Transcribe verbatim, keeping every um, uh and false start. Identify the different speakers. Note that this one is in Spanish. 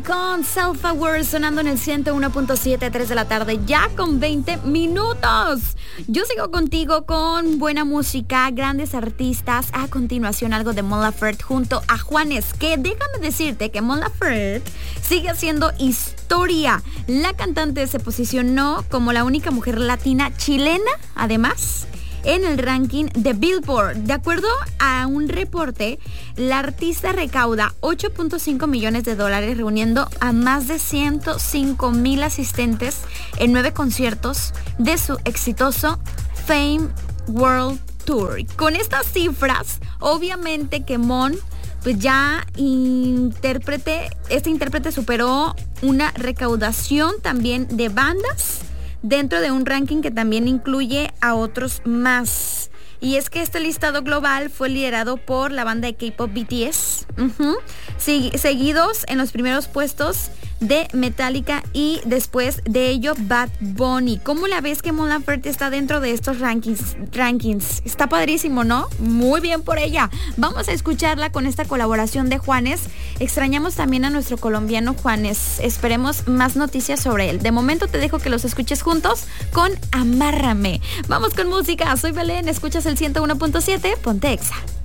Speaker 1: con Self-Aware sonando en el ciento uno punto siete, tres de la tarde, ya con veinte minutos. Yo sigo contigo con buena música, grandes artistas. A continuación algo de Mon Laferte junto a Juanes, que déjame decirte que Mon Laferte sigue haciendo historia. La cantante se posicionó como la única mujer latina chilena, además, en el ranking de Billboard. De acuerdo a un reporte, la artista recauda ocho punto cinco millones de dólares, reuniendo a más de ciento cinco mil asistentes en nueve conciertos de su exitoso Fame World Tour. Con estas cifras, obviamente que Mon, pues ya intérprete, este intérprete superó una recaudación también de bandas dentro de un ranking que también incluye a otros más. Y es que este listado global fue liderado por la banda de K-pop B T S, uh-huh. sí, seguidos en los primeros puestos de Metallica y después de ello Bad Bunny. ¿Cómo la ves que Mon Laferte está dentro de estos rankings? rankings? Está padrísimo, ¿no? Muy bien por ella. Vamos a escucharla con esta colaboración de Juanes. Extrañamos también a nuestro colombiano Juanes. Esperemos más noticias sobre él. De momento te dejo que los escuches juntos con Amárrame. Vamos con música. Soy Belén, escuchas el ciento uno punto siete, ponte Exa.